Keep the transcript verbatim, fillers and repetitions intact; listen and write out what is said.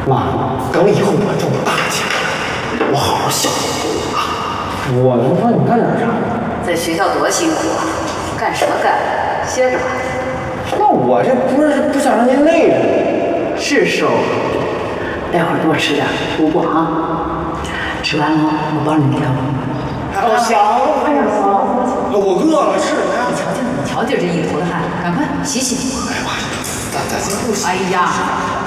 妈，等以后我挣大钱，我好好孝敬你啊。我能帮你干点啥？ 在学校多辛苦啊，干什么干？歇着吧。 那我这不是不想让您累着。 是瘦，待会儿多吃点，补补啊。吃完了，我帮你调。 哦，行，哎呀，我饿了，吃什么呀？ 你瞧瞧，你瞧瞧这一头的汗，赶快洗洗。 哎呀妈，咱咱先不洗。 哎呀。